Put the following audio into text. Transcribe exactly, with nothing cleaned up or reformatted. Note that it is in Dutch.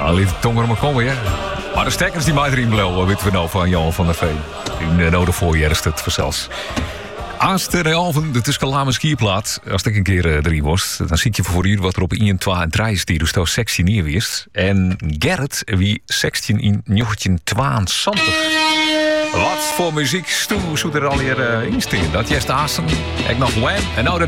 Nou, lieve tonger maar komen, ja. Maar de stekkers die mij erin bleven, weten we nou van Jan van der Veen. Die nodig voor je is het vanzelfs. Aanste de Alven, de Tuscalame skierplaat. Als ik een keer uh, erin was, dan zie ik je voor u wat er op een, twee en drie is. Die dus toch zestien neer wist. En Gerrit, wie zestien in negentien tweeënzwantig. Wat voor muziek stoe, zo er al hier uh, in staan. Dat jij staan. Ik nog Wham. En nou